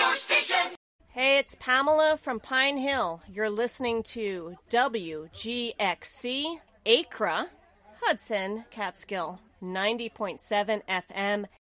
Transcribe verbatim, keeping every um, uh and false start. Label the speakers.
Speaker 1: your station.
Speaker 2: Hey, it's Pamela from Pine Hill. You're listening to W G X C, Acra, Hudson, Catskill, ninety point seven F M,